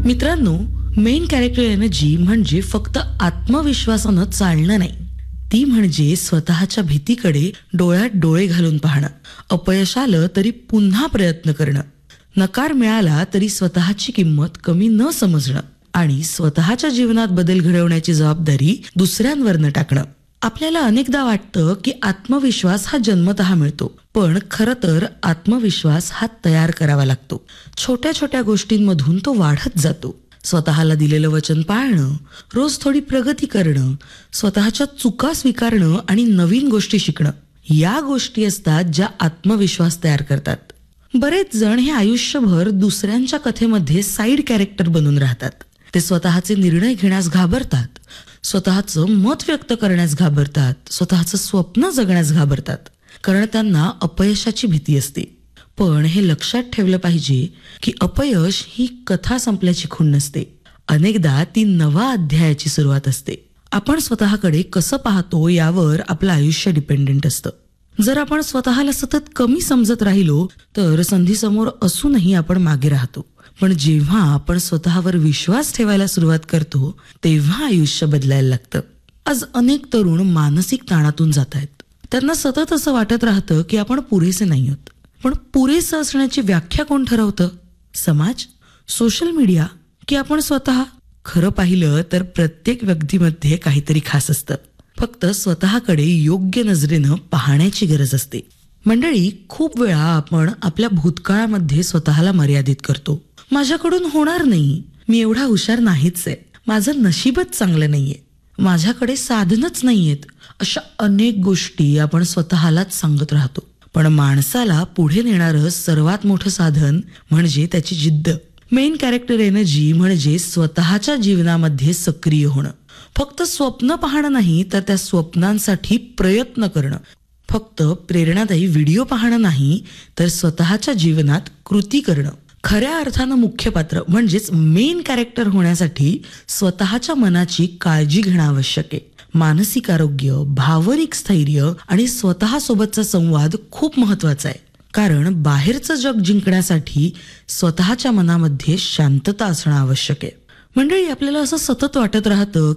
मित्रांनो, main character energy म्हणजे फक्त आत्मविश्वासानं चालणं नाही, ती म्हणजे स्वतःच्या भीतीकडे डोळ्यात डोळे घालून पाहणं. अपयश आलं तरी पुन्हा प्रयत्न करणं, नकार मिळाला तरी स्वतःची किंमत कमी न समजणं आणि स्वतःच्या जीवनात बदल घडवण्याची जबाबदारी दुसऱ्यांवर न टाकणं. आपल्याला अनेकदा वाटतं की आत्मविश्वास हा जन्मतः मिळतो, पण खरं तर आत्मविश्वास हा तयार करावा लागतो. छोट्या छोट्या गोष्टींमधून तो वाढत जातो. स्वतःला दिलेलं वचन पाळणं, रोज थोडी प्रगती करणं, स्वतःच्या चुका स्वीकारणं आणि नवीन गोष्टी शिकणं, या गोष्टी असतात ज्या आत्मविश्वास तयार करतात. बरेच जण हे आयुष्यभर दुसऱ्यांच्या कथेमध्ये साईड कॅरेक्टर बनून राहतात. ते स्वतःचे निर्णय घेण्यास घाबरतात, स्वतःचं मत व्यक्त करण्यास घाबरतात, स्वतःचं स्वप्न जगण्यास घाबरतात, कारण त्यांना अपयशाची भीती असते. पण हे लक्षात ठेवलं पाहिजे की अपयश ही कथा संपल्याची खूण नसते. अनेकदा ती नवा अध्यायाची सुरुवात असते. आपण स्वतःकडे कसं पाहतो यावर आपलं आयुष्य डिपेंडेंट असतं. जर आपण स्वतःला सतत कमी समजत राहिलो तर संधी समोर असूनही आपण मागे राहतो. पण जेव्हा आपण स्वतःवर विश्वास ठेवायला सुरुवात करतो तेव्हा आयुष्य बदलायला लागतं. आज अनेक तरुण मानसिक ताणातून जात आहेत. त्यांना सतत असं वाटत राहतं की आपण पुरेसे नाही आहोत. पण पुरेसं असण्याची व्याख्या कोण ठरवतं? समाज, सोशल मीडिया की आपण स्वतः? खरं पाहिलं तर प्रत्येक व्यक्तीमध्ये काहीतरी खास असतं. फक्त स्वतःकडे योग्य नजरेनं पाहण्याची गरज असते. मंडळी, खूप वेळा आपण आपल्या भूतकाळामध्ये स्वतःला मर्यादित करतो. माझ्याकडून होणार नाही, मी एवढा हुशार नाहीच आहे, माझं नशीबच चांगलं नाहीये, माझ्याकडे साधनच नाहीयेत, अशा अनेक गोष्टी आपण स्वतःलाच सांगत राहतो. पण माणसाला पुढे नेणारं सर्वात मोठं साधन म्हणजे त्याची जिद्द. मेन कॅरेक्टर एनर्जी म्हणजे स्वतःच्या जीवनामध्ये सक्रिय होणं. फक्त स्वप्न पाहणं नाही तर त्या स्वप्नांसाठी प्रयत्न करणं. फक्त प्रेरणादायी व्हिडिओ पाहणं नाही तर स्वतःच्या जीवनात कृती करणं. खऱ्या अर्थानं मुख्य पात्र म्हणजेच मेन कॅरेक्टर होण्यासाठी स्वतःच्या मनाची काळजी घेणं आवश्यक आहे. मानसिक आरोग्य, भावनिक स्थैर्य आणि स्वतःसोबतचा संवाद खूप महत्वाचा आहे. कारण बाहेरचं जग जिंकण्यासाठी स्वतःच्या मनामध्ये शांतता असणं आवश्यक आहे. मंडळी, आपल्याला असं सतत वाटत राहतं